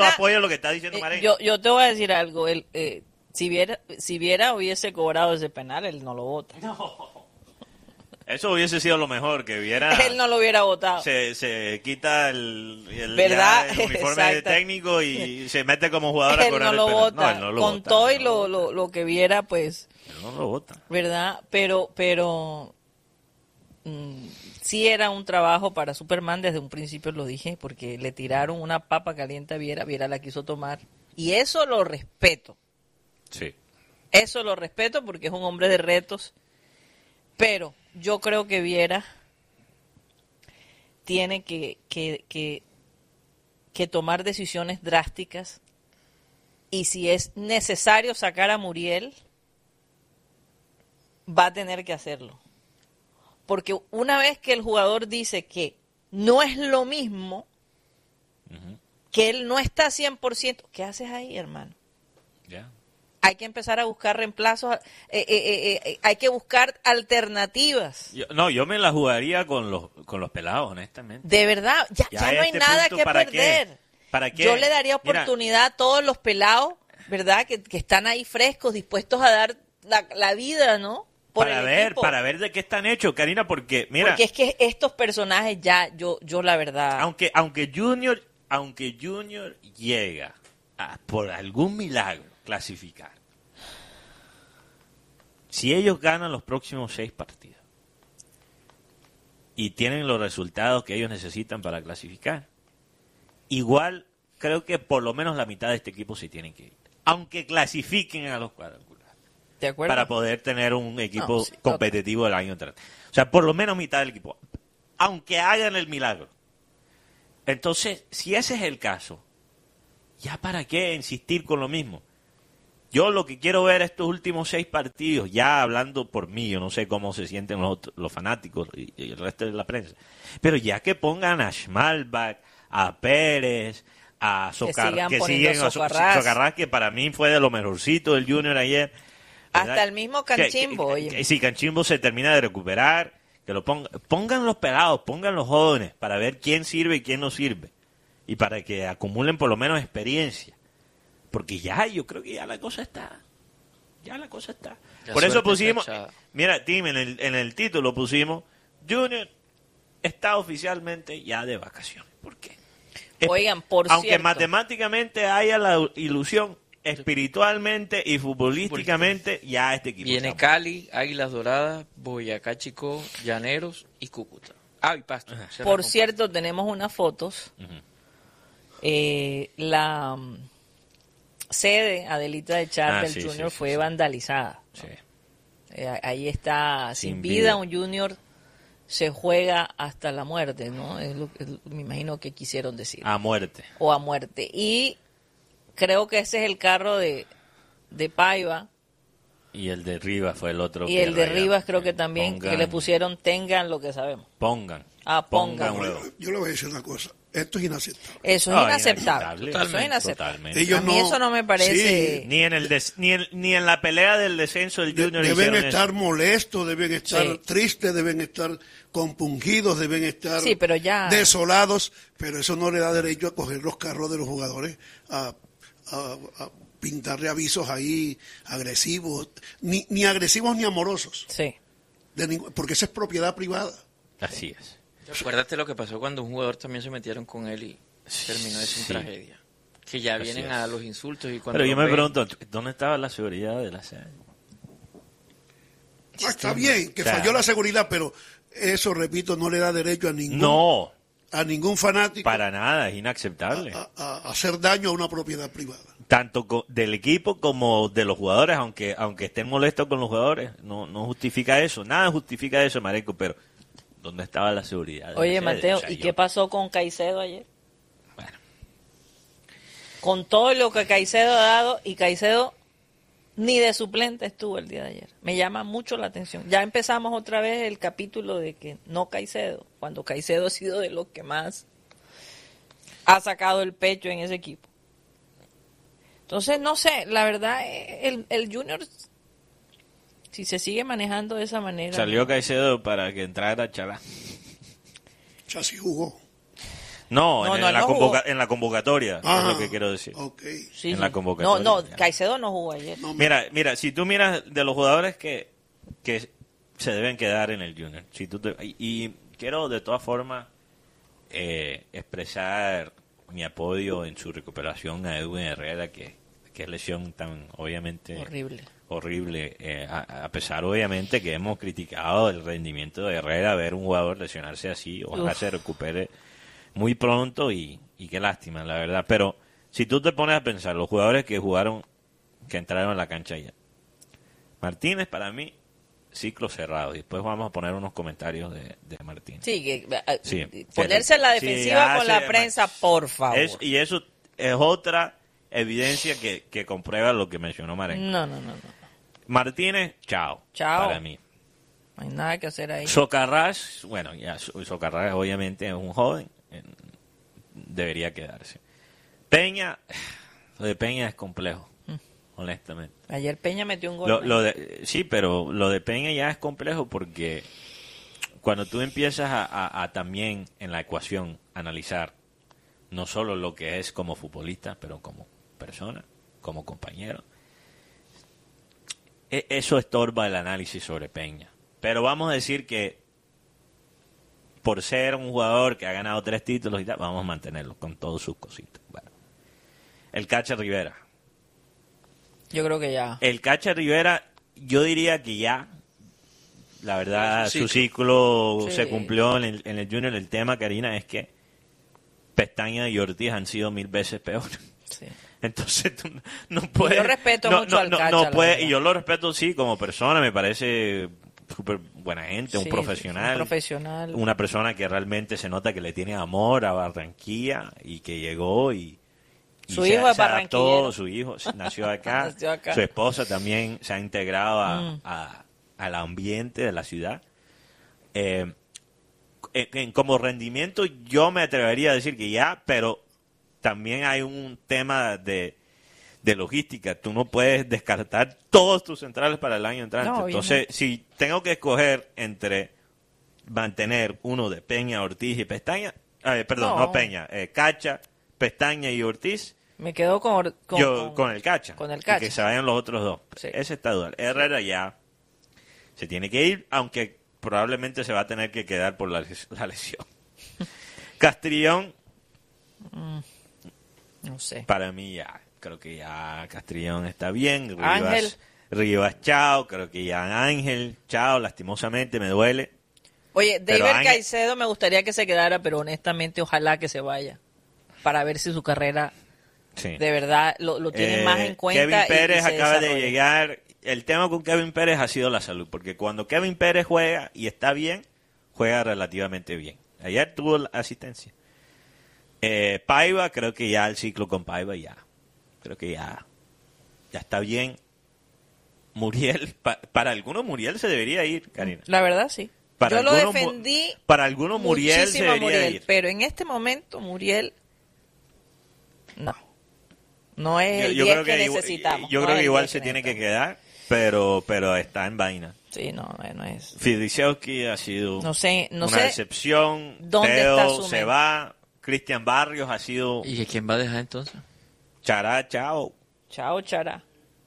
apoyo lo que está diciendo María. Yo te voy a decir algo. Si Viera hubiese cobrado ese penal, él no lo vota. No. Eso hubiese sido lo mejor, que Viera... Él no lo hubiera votado. Se quita el uniforme de técnico y se mete como jugador a cobrar el penal. No, él no lo Con vota. todo y lo que Viera, pues... Él no lo vota. ¿Verdad? Pero sí era un trabajo para Superman, desde un principio lo dije, porque le tiraron una papa caliente a Viera, Viera la quiso tomar. Y eso lo respeto. Sí. Eso lo respeto porque es un hombre de retos. Pero yo creo que Viera tiene que tomar decisiones drásticas, y si es necesario sacar a Muriel, va a tener que hacerlo. Porque una vez que el jugador dice que no es lo mismo, que él no está 100%, ¿qué haces ahí, hermano? Ya. Hay que empezar a buscar reemplazos, hay que buscar alternativas. Yo me la jugaría con los pelados, honestamente. De verdad, ya no hay nada que perder. ¿Para qué? Yo le daría oportunidad a todos los pelados, ¿verdad? Que están ahí frescos, dispuestos a dar la vida, ¿no? Para ver de qué están hechos, Karina, porque es que estos personajes yo la verdad. Aunque Junior llega por algún milagro clasificar, si ellos ganan los próximos 6 partidos y tienen los resultados que ellos necesitan para clasificar, igual creo que por lo menos la mitad de este equipo se tienen que ir, aunque clasifiquen a los cuadrangulares. ¿De acuerdo? Para poder tener un equipo competitivo el año entrante. O sea, por lo menos mitad del equipo. Aunque hagan el milagro. Entonces, si ese es el caso, ¿ya para qué insistir con lo mismo? Yo lo que quiero ver estos últimos 6 partidos, ya hablando por mí, yo no sé cómo se sienten los fanáticos y el resto de la prensa, pero ya que pongan a Schmalbach, a Pérez, a Socarrás, que para mí fue de lo mejorcito del Junior ayer. ¿Verdad? Hasta el mismo Canchimbo. Si Canchimbo se termina de recuperar, que lo pongan los pelados, pongan los jóvenes, para ver quién sirve y quién no sirve. Y para que acumulen por lo menos experiencia. Porque yo creo que ya la cosa está. Por eso pusimos, mira, Tim, en el título pusimos, Junior está oficialmente ya de vacaciones. ¿Por qué? Oigan, aunque matemáticamente haya la ilusión, espiritualmente y futbolísticamente ya este equipo viene Cali, Águilas Doradas, Boyacá Chicó, Llaneros y Cúcuta. Y Pasto. Por cierto, tenemos unas fotos. La sede Adelita de Char del Junior fue vandalizada. Sí. Ahí está sin vida un Junior, se juega hasta la muerte, ¿no? Me imagino que quisieron decir. A muerte. O a muerte. Y creo que ese es el carro de Paiva. Y el de Rivas fue el otro. Y el de Rivas creo que también, que le pusieron tengan lo que sabemos. Pongan. Pongan. Yo le voy a decir una cosa. Esto es inaceptable. Eso es inaceptable. Eso es inaceptable. A mí eso no me parece. Sí, ni en la pelea del descenso del Junior deben estar molestos, deben estar tristes, deben estar compungidos, deben estar desolados, pero eso no le da derecho a coger los carros de los jugadores a pintarle avisos ahí agresivos, ni agresivos ni amorosos. Sí. Porque esa es propiedad privada. Así es. Acuérdate lo que pasó cuando un jugador también se metieron con él y terminó eso en tragedia. Que ya vienen a los insultos y cuando. Pero yo me pregunto, ¿dónde estaba la seguridad de la sede? Está bien, que falló la seguridad, pero eso, repito, no le da derecho a ningún fanático. Para nada, es inaceptable. A hacer daño a una propiedad privada. Tanto del equipo como de los jugadores, aunque estén molestos con los jugadores, no justifica eso. Nada justifica eso, Mareco, pero ¿dónde estaba la seguridad? Oye, Mateo, ¿y qué pasó con Caicedo ayer? Bueno. Con todo lo que Caicedo ha dado, y Caicedo ni de suplente estuvo el día de ayer. Me llama mucho la atención. Ya empezamos otra vez el capítulo de que no Caicedo, cuando Caicedo ha sido de los que más ha sacado el pecho en ese equipo. Entonces, no sé, la verdad, el Junior, si se sigue manejando de esa manera. Salió Caicedo para que entrara Chalá. Ya sí jugó. en la convocatoria, es lo que quiero decir. Okay. Sí, en la convocatoria. No, Caicedo no jugó ayer. Mira, si tú miras de los jugadores que se deben quedar en el Junior, y quiero de todas formas expresar mi apoyo en su recuperación a Edwin Herrera, que es lesión tan obviamente horrible, a pesar obviamente que hemos criticado el rendimiento de Herrera, ver un jugador lesionarse así, ojalá se recupere muy pronto y qué lástima, la verdad. Pero si tú te pones a pensar, los jugadores que entraron a la cancha ya, Martínez para mí, ciclo cerrado, y después vamos a poner unos comentarios de Martínez. Ponerse en la defensiva con la prensa, por favor. Y eso es otra evidencia que comprueba lo que mencionó Marengo. No. Martínez, chao. Para mí. No hay nada que hacer ahí. Socarrás, Socarrás obviamente es un joven, debería quedarse. Peña, lo de Peña es complejo, honestamente. Ayer Peña metió un gol. Sí, pero lo de Peña ya es complejo porque cuando tú empiezas a también en la ecuación analizar no solo lo que es como futbolista, pero como persona, como compañero, eso estorba el análisis sobre Peña. Pero vamos a decir que por ser un jugador que ha ganado 3 títulos y tal, vamos a mantenerlo con todos sus cositas. Bueno. El Cacha Rivera. Yo creo que ya. El Cacha Rivera, yo diría que ya, la verdad, su ciclo se cumplió en el Junior. El tema, Karina, es que Pestaña y Ortiz han sido 1000 veces peores. Sí. Entonces tú no puedes... Yo respeto mucho al Cacha. No puede, y yo lo respeto, sí, como persona, me parece súper buena gente, un profesional. Una persona que realmente se nota que le tiene amor a Barranquilla y que llegó y su hijo es barranquillero. Su hijo nació acá. Su esposa también se ha integrado al ambiente de la ciudad. Como rendimiento yo me atrevería a decir que ya, pero también hay un tema de logística. Tú no puedes descartar todos tus centrales para el año entrante. Entonces, si tengo que escoger entre mantener uno de Peña, Ortiz y Pestaña, Peña, Cacha, Pestaña y Ortiz, me quedo con el Cacha. Con el Cacha. Que se vayan los otros dos. Sí. Ese está dual. Herrera ya se tiene que ir, aunque probablemente se va a tener que quedar por la lesión. Castrillón, no sé. Para mí ya, creo que ya Castrillón está bien. Rivas, chao. Creo que ya Ángel, chao. Lastimosamente me duele. Oye, David Caicedo me gustaría que se quedara, pero honestamente ojalá que se vaya. Para ver si su carrera de verdad lo tiene más en cuenta. Kevin Pérez acaba de llegar. El tema con Kevin Pérez ha sido la salud, porque cuando Kevin Pérez juega y está bien, juega relativamente bien. Ayer tuvo la asistencia. Paiva, creo que ya el ciclo con Paiva creo que ya está bien. Muriel, para algunos Muriel se debería ir, Karina. La verdad sí. Yo lo defendí. Para algunos Muriel se debería ir. Pero en este momento Muriel no es el 10 que necesitamos. Yo creo que igual se tiene que quedar, pero está en vaina. Sí, no es. Fidisiewski ha sido una decepción. ¿Dónde está su se va. Cristian Barrios ha sido... ¿Y quién va a dejar entonces? Chará, chao. Chao, Chará.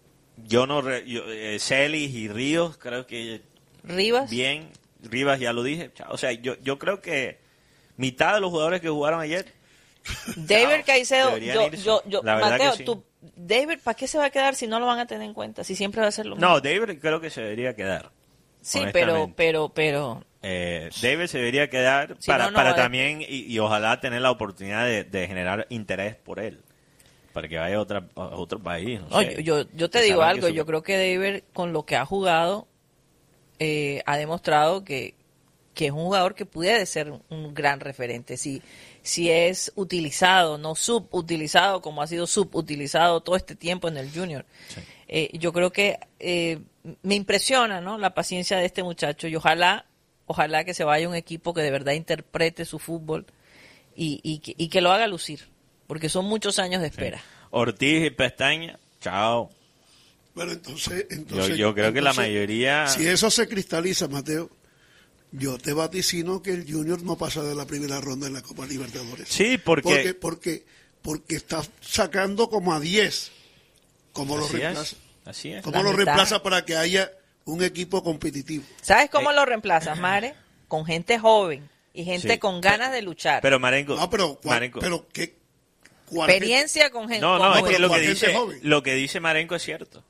Celis y Ríos, creo que... Rivas. Bien, Rivas ya lo dije. Chao. O sea, yo creo que mitad de los jugadores que jugaron ayer... David Caicedo, Mateo, sí. David, ¿para qué se va a quedar si no lo van a tener en cuenta? Si siempre va a ser lo mismo. No, David creo que se debería quedar. Sí, pero David se debería quedar para también y ojalá tener la oportunidad de generar interés por él, para que vaya a otro país. No sé. Yo te digo algo, yo creo que David con lo que ha jugado ha demostrado que es un jugador que puede ser un gran referente si es utilizado, no subutilizado como ha sido subutilizado todo este tiempo en el Junior. Sí. Yo creo que me impresiona, ¿no?, la paciencia de este muchacho y ojalá que se vaya a un equipo que de verdad interprete su fútbol y que lo haga lucir, porque son muchos años de espera. Sí. Ortiz y Pestaña, chao. Bueno, entonces yo creo que la mayoría... Si eso se cristaliza, Mateo, Yo te vaticino que el Junior no pasa de la primera ronda en la Copa Libertadores. Sí, porque está sacando como a 10. ¿Cómo lo reemplaza? Así es. ¿Cómo lo reemplaza para que haya un equipo competitivo? ¿Sabes cómo lo reemplazas, Mare? Con gente joven y gente con ganas de luchar. Pero Marengo, pero ¿qué? Experiencia con gente joven. No, es que lo que dice Marengo es cierto.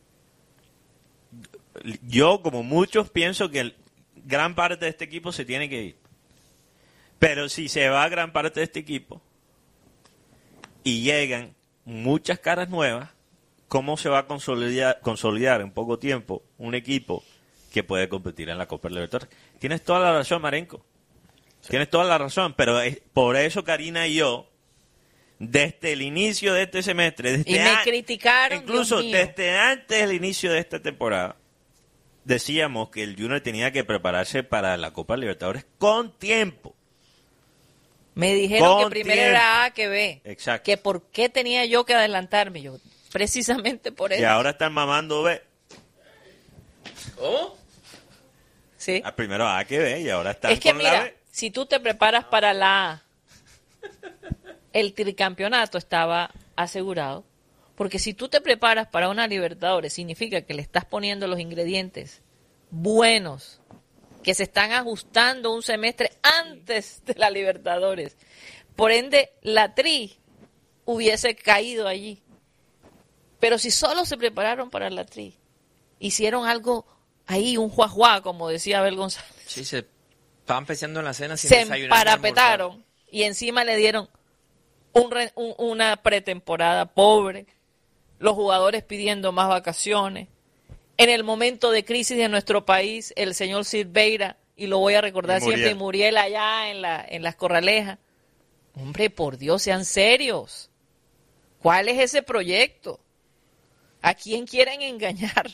Yo, como muchos, pienso que gran parte de este equipo se tiene que ir. Pero si se va gran parte de este equipo y llegan muchas caras nuevas, ¿cómo se va a consolidar en poco tiempo un equipo que puede competir en la Copa Libertadores? Tienes toda la razón, Marenco. Sí. Tienes toda la razón, pero es por eso Karina y yo, desde el inicio de este semestre, y me criticaron, incluso desde antes del inicio de esta temporada, decíamos que el Junior tenía que prepararse para la Copa Libertadores con tiempo. Me dijeron que primero era A que B. Exacto. Que por qué tenía yo que adelantarme. Yo, precisamente por eso. Y ahora están mamando B. ¿Cómo? Sí. Primero A que B y ahora están es que con mira, la B. Si tú te preparas para la A, el tricampeonato estaba asegurado. Porque si tú te preparas para una Libertadores, significa que le estás poniendo los ingredientes buenos, que se están ajustando un semestre antes de la Libertadores. Por ende, la Tri hubiese caído allí. Pero si solo se prepararon para la Tri, hicieron algo ahí, un juajuá, como decía Abel González. Sí, se estaban pensando en la cena sin se desayunar. Se emparapetaron y encima le dieron una pretemporada pobre. Los jugadores pidiendo más vacaciones. En el momento de crisis de nuestro país, el señor Silveira, y lo voy a recordar siempre, y Muriel allá en las Corralejas. Hombre, por Dios, sean serios. ¿Cuál es ese proyecto? ¿A quién quieren engañar?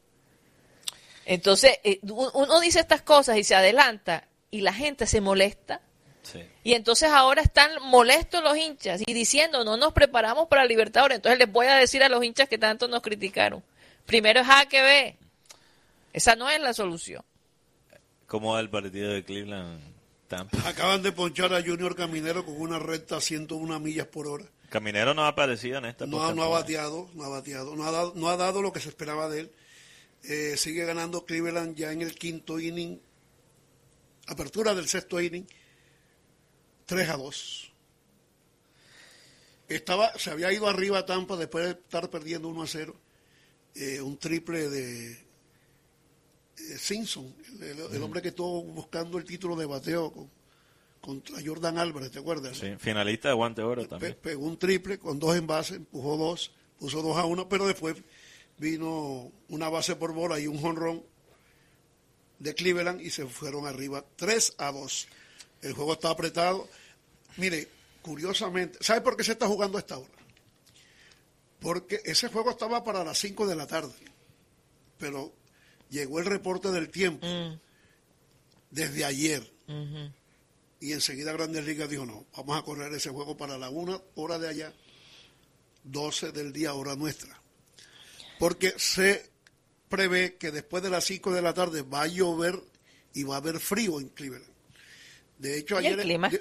Entonces, uno dice estas cosas y se adelanta, y la gente se molesta. Sí. Y entonces ahora están molestos los hinchas y diciendo, no nos preparamos para Libertadores. Entonces les voy a decir a los hinchas que tanto nos criticaron, primero es A que B. Esa no es la solución. ¿Cómo va el partido de Cleveland? Tampa? Acaban de ponchar a Junior Caminero con una recta a 101 millas por hora. Caminero no ha aparecido en esta temporada. No ha bateado, no ha dado lo que se esperaba de él. Sigue ganando Cleveland ya en el quinto inning, apertura del sexto inning, 3-2. Se había ido arriba a Tampa después de estar perdiendo 1-0. Un triple de Simpson, el hombre que estuvo buscando el título de bateo contra Jordan Álvarez, ¿te acuerdas? Sí, finalista de guante de oro también. Pegó un triple con 2 envases, empujó 2, puso 2-1, pero después vino una base por bola y un jonrón de Cleveland y se fueron arriba 3-2. El juego está apretado. Mire, curiosamente, ¿sabe por qué se está jugando a esta hora? Porque ese juego estaba para las 5 de la tarde, pero llegó el reporte del tiempo desde ayer. Uh-huh. Y enseguida Grandes Ligas dijo, no, vamos a correr ese juego para la 1 hora de allá, 12 del día, hora nuestra. Porque se prevé que después de las 5 de la tarde va a llover y va a haber frío en Cleveland. De hecho, ayer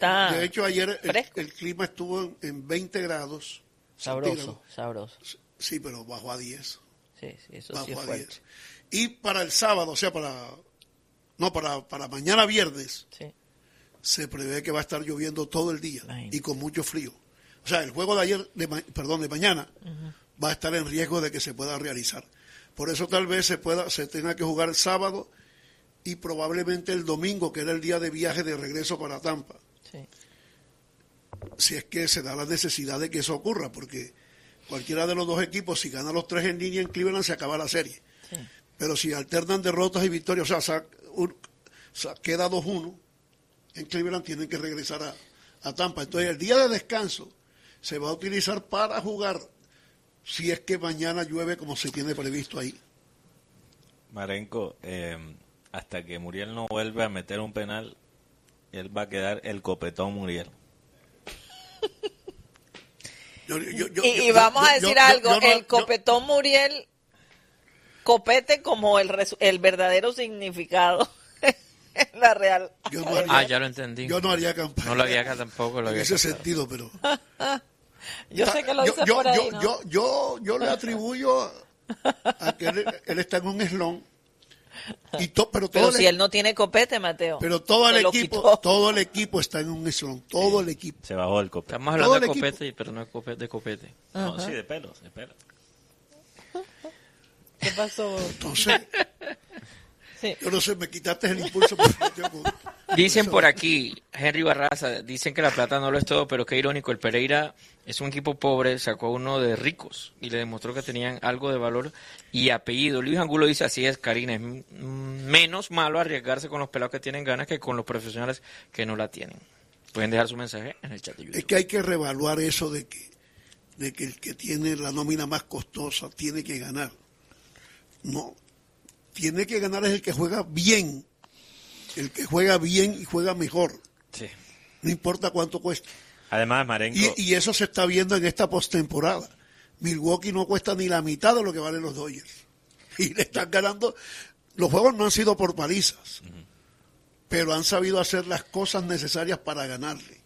el clima estuvo en 20 grados. Sabroso. Sí, pero bajó a 10. Sí, eso bajó sí es fuerte. 10. Y para el sábado, o sea, para mañana viernes, sí, se prevé que va a estar lloviendo todo el día y con mucho frío. O sea, el juego de ayer, de mañana, uh-huh, va a estar en riesgo de que se pueda realizar. Por eso tal vez se tenga que jugar el sábado y probablemente el domingo, que era el día de viaje de regreso para Tampa. Sí. Si es que se da la necesidad de que eso ocurra, porque cualquiera de los dos equipos, si gana los 3 en línea en Cleveland, se acaba la serie. Sí. Pero si alternan derrotas y victorias, o sea, queda 2-1, en Cleveland tienen que regresar a Tampa. Entonces, el día de descanso se va a utilizar para jugar, si es que mañana llueve como se tiene previsto ahí. Marenco, hasta que Muriel no vuelve a meter un penal, él va a quedar el copetón Muriel. Y vamos a decir algo, el copetón Muriel, copete como el verdadero significado La Real. Ya lo entendí. Yo no haría campaña. No lo haría acá tampoco. En ese sentido, pero... Yo sé que lo dice por ahí, ¿no? Yo le atribuyo a que él está en un eslón. Pero si él no tiene copete, Mateo. Pero todo el equipo está en un eslón. Todo el equipo. Se bajó el copete. Estamos hablando de copete, pero no de copete. No, sí, de pelo. ¿Qué pasó? Entonces, sí. Yo no sé, me quitaste el impulso. Dicen por aquí, Henry Barraza, dicen que la plata no lo es todo, pero qué irónico, el Pereira es un equipo pobre, sacó uno de ricos y le demostró que tenían algo de valor y apellido. Luis Angulo dice, así es, Karina, es menos malo arriesgarse con los pelados que tienen ganas que con los profesionales que no la tienen. Pueden dejar su mensaje en el chat de YouTube. Es que hay que reevaluar eso de que el que tiene la nómina más costosa tiene que ganar. No, tiene que ganar es el que juega bien. El que juega bien y juega mejor. Sí. No importa cuánto cueste. Además, Marenco... Y eso se está viendo en esta postemporada. Milwaukee no cuesta ni la mitad de lo que valen los Dodgers. Y le están ganando... Los juegos no han sido por palizas. Pero han sabido hacer las cosas necesarias para ganarle.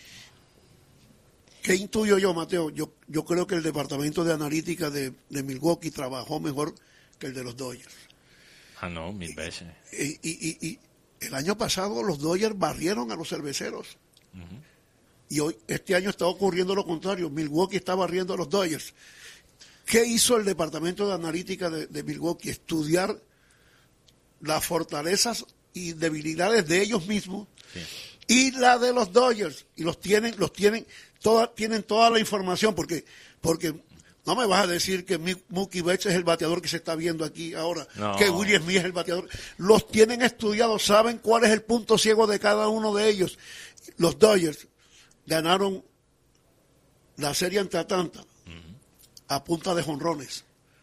¿Qué intuyo yo, Mateo? Yo creo que el departamento de analítica de Milwaukee trabajó mejor que el de los Dodgers. No, 1000 veces. Y el año pasado los Dodgers barrieron a los cerveceros. Y hoy, este año está ocurriendo lo contrario. Milwaukee está barriendo a los Dodgers. ¿Qué hizo el departamento de analítica de Milwaukee? Estudiar las fortalezas y debilidades de ellos mismos y la de los Dodgers. Y tienen toda la información porque no me vas a decir que Mookie Betts es el bateador que se está viendo aquí ahora, que Willie Smith es el bateador. Los tienen estudiados, saben cuál es el punto ciego de cada uno de ellos. Los Dodgers ganaron la serie ante Atlanta a punta de jonrones.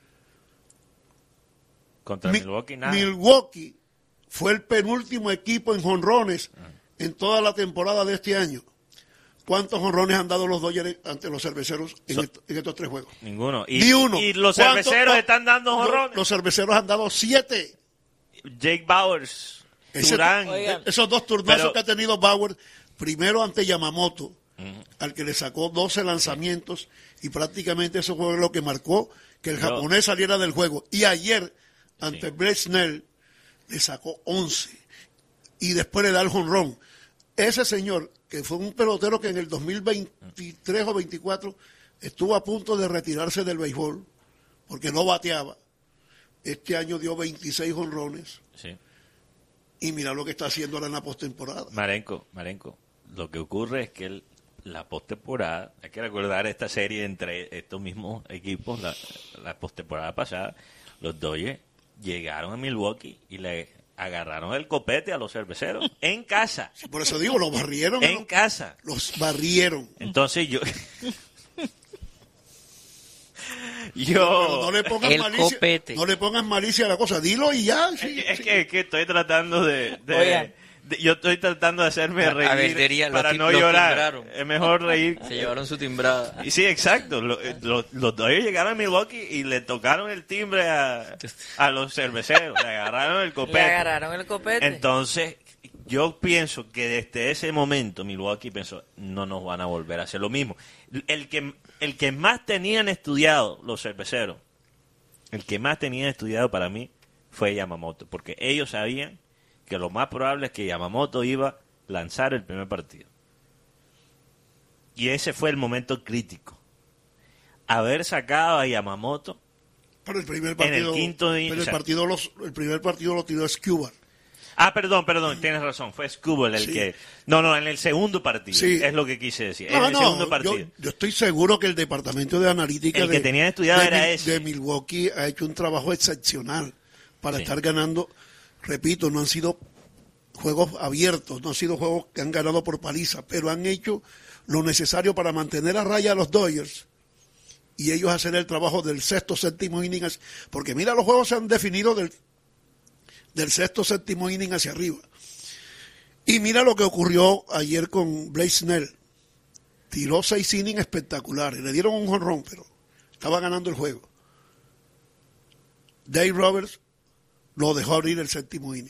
Contra Milwaukee, nada. Milwaukee fue el penúltimo equipo en jonrones en toda la temporada de este año. ¿Cuántos jonrones han dado los Dodgers ante los cerveceros en estos 3 juegos? Ninguno. Ni uno. Y los cerveceros están dando jonrones. Los cerveceros han dado 7. Jake Bauers, Durán. Esos 2 turnazos que ha tenido Bauer, primero ante Yamamoto, al que le sacó 12 lanzamientos, y prácticamente eso fue lo que marcó que el japonés saliera del juego. Y ayer, ante Blake Snell, le sacó 11. Y después le da el jonrón. Ese señor, que fue un pelotero que en el 2023 o 24 estuvo a punto de retirarse del béisbol porque no bateaba. Este año dio 26 jonrones. Sí. Y mira lo que está haciendo ahora en la postemporada. Marenco, lo que ocurre es que la postemporada, hay que recordar esta serie entre estos mismos equipos, la postemporada pasada, los Dodgers llegaron a Milwaukee y le agarraron el copete a los cerveceros en casa. Sí, por eso digo, los barrieron. En casa. Los barrieron. Entonces yo... no le pongas malicia. Copete. No le pongas malicia a la cosa. Dilo y ya. Sí, es que estoy tratando yo estoy tratando de hacerme reír para no llorar. Timbraron. Es mejor reír. Se llevaron su timbrada. Sí, exacto. Los Dodgers llegaron a Milwaukee y le tocaron el timbre a los cerveceros. Le agarraron el copete. Entonces, yo pienso que desde ese momento Milwaukee pensó, no nos van a volver a hacer lo mismo. El que más tenían estudiado los cerveceros, el que más tenían estudiado para mí fue Yamamoto, porque ellos sabían que lo más probable es que Yamamoto iba a lanzar el primer partido. Y ese fue el momento crítico. Haber sacado a Yamamoto pero el primer partido, en el quinto inning. El primer partido lo tiró Escobar. Perdón, tienes razón, fue Escobar el que... No, en el segundo partido, es lo que quise decir. Segundo partido. Yo estoy seguro que el departamento de analítica que tenían estudiado era ese. De Milwaukee ha hecho un trabajo excepcional para estar ganando. Repito, no han sido juegos abiertos, no han sido juegos que han ganado por paliza, pero han hecho lo necesario para mantener a raya a los Dodgers y ellos hacer el trabajo del sexto, séptimo inning, porque mira, los juegos se han definido del sexto, séptimo inning hacia arriba. Y mira lo que ocurrió ayer con Blake Snell. Tiró 6 innings espectaculares, le dieron un jonrón, pero estaba ganando el juego. Dave Roberts lo dejó abrir el séptimo inning.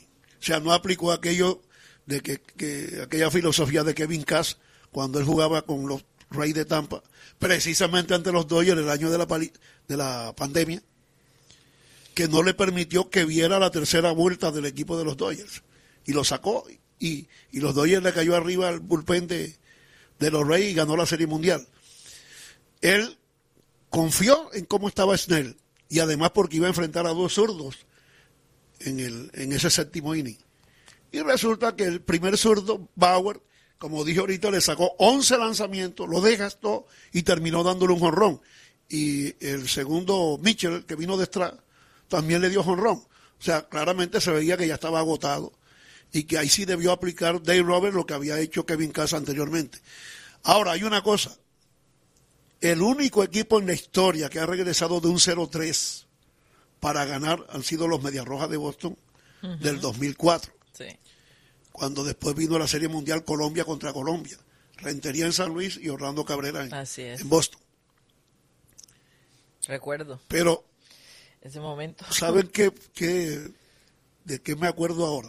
O sea, no aplicó aquello de que aquella filosofía de Kevin Cash cuando él jugaba con los Rays de Tampa, precisamente ante los Dodgers el año de la pandemia, que no le permitió que viera la tercera vuelta del equipo de los Dodgers. Y lo sacó, y los Dodgers le cayó arriba al bullpen de los Rays y ganó la Serie Mundial. Él confió en cómo estaba Snell, y además porque iba a enfrentar a dos zurdos en ese séptimo inning. Y resulta que el primer zurdo, Bauer, como dije ahorita, le sacó 11 lanzamientos, lo desgastó y terminó dándole un jonrón. Y el segundo, Mitchell, que vino detrás, también le dio jonrón. O sea, claramente se veía que ya estaba agotado y que ahí sí debió aplicar Dave Roberts lo que había hecho Kevin Cash anteriormente. Ahora, hay una cosa. El único equipo en la historia que ha regresado de un 0-3 para ganar han sido los Medias Rojas de Boston del 2004. Sí. Cuando después vino la Serie Mundial Colombia contra Colombia. Rentería en San Luis y Orlando Cabrera en Boston. Recuerdo. Pero, ese momento. ¿saben de qué me acuerdo ahora?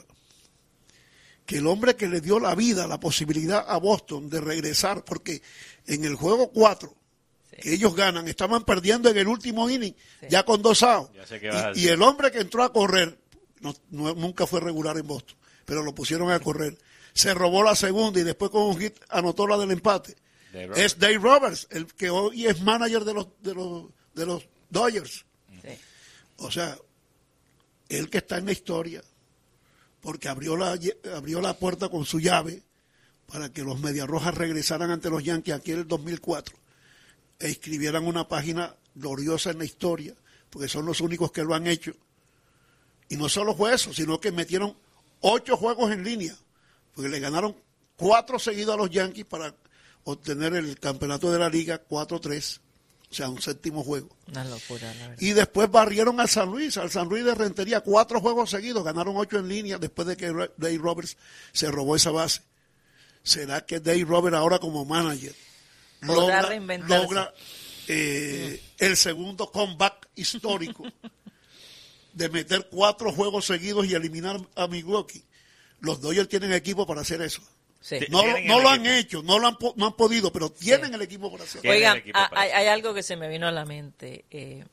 Que el hombre que le dio la vida, la posibilidad a Boston de regresar, porque en el juego 4, que ellos ganan, estaban perdiendo en el último inning, ya con 2 outs. Y el hombre que entró a correr, nunca fue regular en Boston, pero lo pusieron a correr, se robó la segunda y después con un hit anotó la del empate. Es Dave Roberts, el que hoy es manager de los Dodgers. Sí. O sea, él que está en la historia, porque abrió la puerta con su llave para que los Medias Rojas regresaran ante los Yankees aquí en el 2004 e escribieran una página gloriosa en la historia, porque son los únicos que lo han hecho. Y no solo fue eso, sino que metieron 8 juegos en línea, porque le ganaron 4 seguidos a los Yankees para obtener el campeonato de la liga 4-3, o sea, un séptimo juego. Una locura, la verdad. Y después barrieron al San Luis de Rentería, 4 juegos seguidos, ganaron 8 en línea después de que Dave Roberts se robó esa base. ¿Será que Dave Roberts ahora como manager logra el segundo comeback histórico de meter 4 juegos seguidos y eliminar a Milwaukee? Los Dodgers tienen equipo para hacer eso. Sí. No lo han hecho, no han podido, pero tienen el equipo para hacerlo. Oigan, hay algo que se me vino a la mente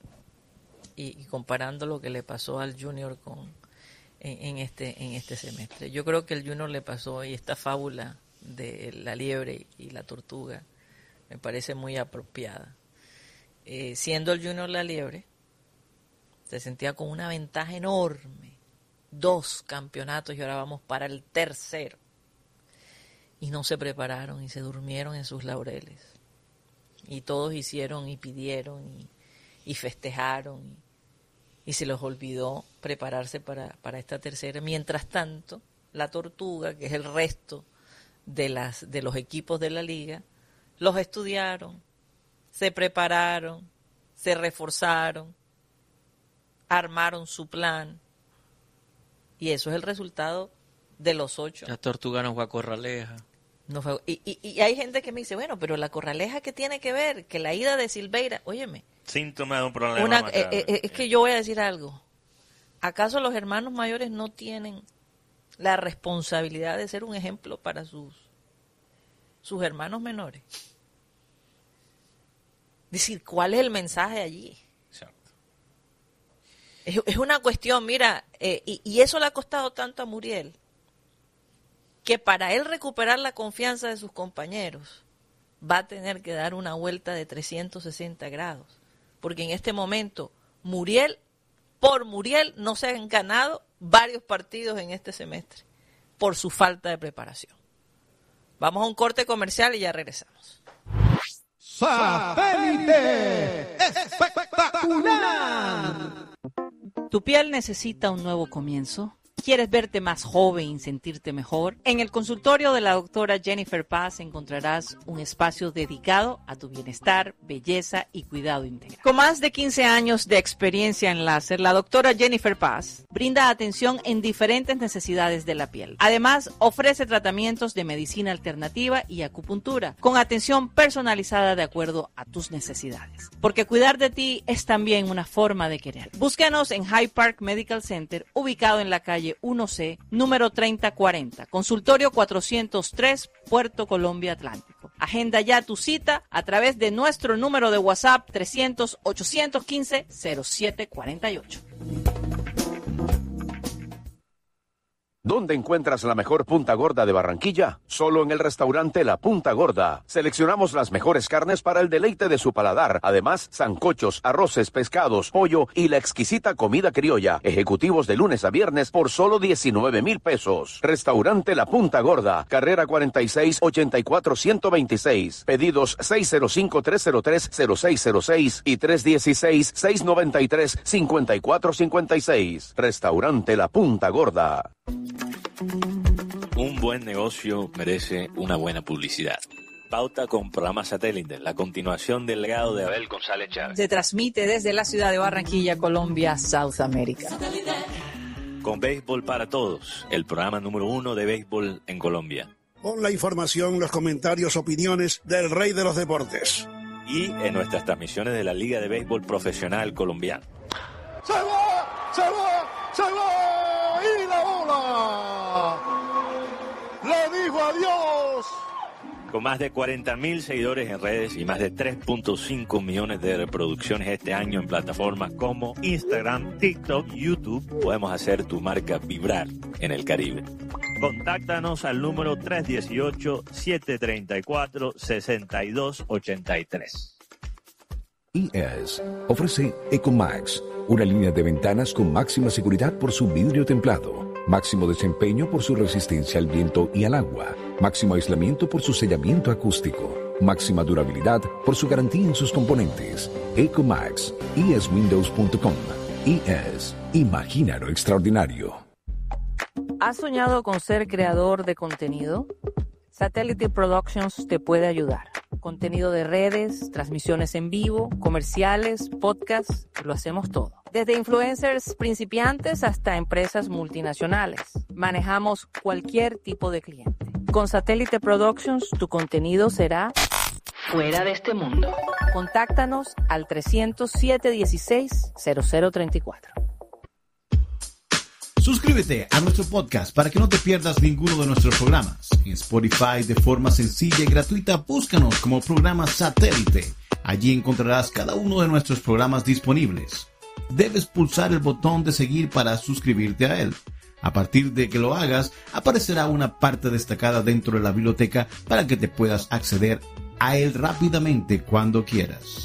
y comparando lo que le pasó al Junior en este semestre. Yo creo que el Junior le pasó, y esta fábula de la liebre y la tortuga me parece muy apropiada. Siendo el Junior la liebre, se sentía con una ventaja enorme, 2 campeonatos y ahora vamos para el tercero. Y no se prepararon y se durmieron en sus laureles. Y todos hicieron y pidieron y festejaron y se les olvidó prepararse para esta tercera. Mientras tanto, la tortuga, que es el resto de los equipos de la liga, los estudiaron, se prepararon, se reforzaron, armaron su plan. Y eso es el resultado de los 8. La tortuga no fue a Corraleja. No fue, y hay gente que me dice, bueno, pero la Corraleja, ¿qué tiene que ver? Que la ida de Silveira, óyeme. Síntoma de un problema. Es que yo voy a decir algo. ¿Acaso los hermanos mayores no tienen la responsabilidad de ser un ejemplo para sus hermanos menores? Es decir, ¿cuál es el mensaje allí? Exacto. Es una cuestión, mira, y eso le ha costado tanto a Muriel, que para él recuperar la confianza de sus compañeros va a tener que dar una vuelta de 360 grados. Porque en este momento, por Muriel no se han ganado varios partidos en este semestre por su falta de preparación. Vamos a un corte comercial y ya regresamos. ¡Satélite espectacular! ¿Tu piel necesita un nuevo comienzo? ¿Quieres verte más joven y sentirte mejor? En el consultorio de la doctora Jennifer Paz encontrarás un espacio dedicado a tu bienestar, belleza y cuidado integral. Con más de 15 años de experiencia en láser, la doctora Jennifer Paz brinda atención en diferentes necesidades de la piel. Además, ofrece tratamientos de medicina alternativa y acupuntura, con atención personalizada de acuerdo a tus necesidades. Porque cuidar de ti es también una forma de querer. Búscanos en Hyde Park Medical Center, ubicado en la calle calle 1C, número 3040, consultorio 403, Puerto Colombia, Atlántico. Agenda ya tu cita a través de nuestro número de WhatsApp 300-815-0748. ¿Dónde encuentras la mejor punta gorda de Barranquilla? Solo en el restaurante La Punta Gorda. Seleccionamos las mejores carnes para el deleite de su paladar. Además, sancochos, arroces, pescados, pollo y la exquisita comida criolla. Ejecutivos de lunes a viernes por solo 19,000 pesos. Restaurante La Punta Gorda. Carrera 46-84-126. Pedidos 605-303-0606 y 316-693-5456. Restaurante La Punta Gorda. Un buen negocio merece una buena publicidad. Pauta con programa satélite, la continuación del legado de Abel González Chávez. Se transmite desde la ciudad de Barranquilla, Colombia, South America. Con Béisbol para Todos, el programa número 1 de béisbol en Colombia. Con la información, los comentarios, opiniones del rey de los deportes. Y en nuestras transmisiones de la Liga de Béisbol Profesional Colombiana. ¡Se va! ¡Se va! ¡Se va! ¡Y la bola! ¡Le dijo adiós! Con más de 40,000 seguidores en redes y más de 3.5 millones de reproducciones este año en plataformas como Instagram, TikTok, YouTube, podemos hacer tu marca vibrar en el Caribe. Contáctanos al número 318-734-6283. ES ofrece Ecomax, una línea de ventanas con máxima seguridad por su vidrio templado, máximo desempeño por su resistencia al viento y al agua, máximo aislamiento por su sellamiento acústico, máxima durabilidad por su garantía en sus componentes. Ecomax, eswindows.com. ES, imagina lo extraordinario. ¿Has soñado con ser creador de contenido? Satellite Productions te puede ayudar. Contenido de redes, transmisiones en vivo, comerciales, podcasts, lo hacemos todo. Desde influencers principiantes hasta empresas multinacionales. Manejamos cualquier tipo de cliente. Con Satellite Productions, tu contenido será fuera de este mundo. Contáctanos al 300-716-0034. Suscríbete a nuestro podcast para que no te pierdas ninguno de nuestros programas. En Spotify, de forma sencilla y gratuita, búscanos como Programa Satélite. Allí encontrarás cada uno de nuestros programas disponibles. Debes pulsar el botón de seguir para suscribirte a él. A partir de que lo hagas, aparecerá una parte destacada dentro de la biblioteca para que te puedas acceder a él rápidamente cuando quieras.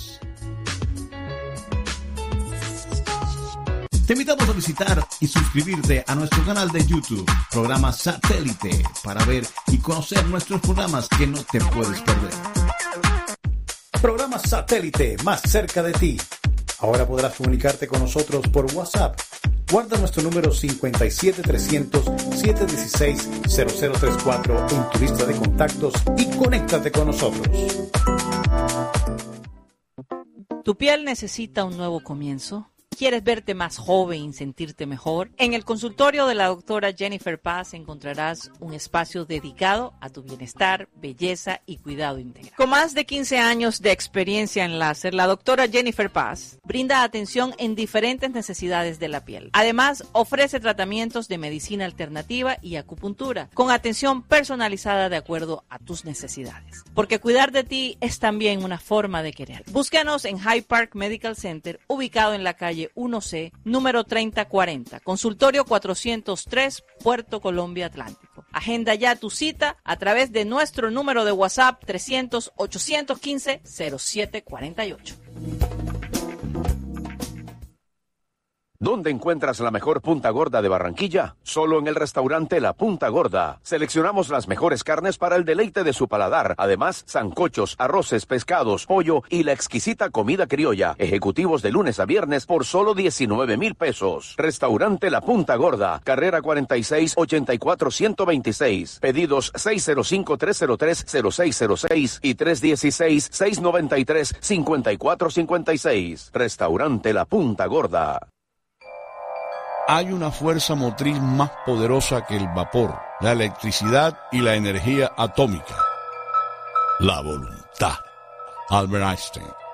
Te invitamos a visitar y suscribirte a nuestro canal de YouTube, Programa Satélite, para ver y conocer nuestros programas que no te puedes perder. Programa Satélite, más cerca de ti. Ahora podrás comunicarte con nosotros por WhatsApp. Guarda nuestro número 57300-716-0034 en tu lista de contactos y conéctate con nosotros. ¿Tu piel necesita un nuevo comienzo? ¿Quieres verte más joven y sentirte mejor? En el consultorio de la doctora Jennifer Paz encontrarás un espacio dedicado a tu bienestar, belleza y cuidado integral. Con más de 15 años de experiencia en láser, la doctora Jennifer Paz brinda atención en diferentes necesidades de la piel. Además, ofrece tratamientos de medicina alternativa y acupuntura, con atención personalizada de acuerdo a tus necesidades. Porque cuidar de ti es también una forma de querer. Búscanos en Hyde Park Medical Center, ubicado en la calle 1C, número 3040, consultorio 403, Puerto Colombia, Atlántico. Agenda ya tu cita a través de nuestro número de WhatsApp 300-815-0748. ¿Dónde encuentras la mejor punta gorda de Barranquilla? Solo en el restaurante La Punta Gorda. Seleccionamos las mejores carnes para el deleite de su paladar. Además, sancochos, arroces, pescados, pollo y la exquisita comida criolla. Ejecutivos de lunes a viernes por solo 19,000 pesos. Restaurante La Punta Gorda. Carrera 46-84-126. Pedidos 605-303-0606 y 316-693-5456. Restaurante La Punta Gorda. Hay una fuerza motriz más poderosa que el vapor, la electricidad y la energía atómica. La voluntad. Albert Einstein.